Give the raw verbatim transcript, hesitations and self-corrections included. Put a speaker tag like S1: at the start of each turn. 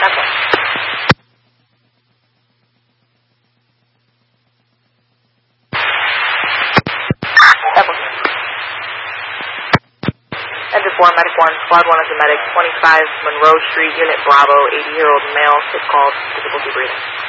S1: ten one. Engine four, Medic one, Squad one is a medic, twenty-five Monroe Street, Unit Bravo, eighty-year-old male, sick called, difficulty breathing.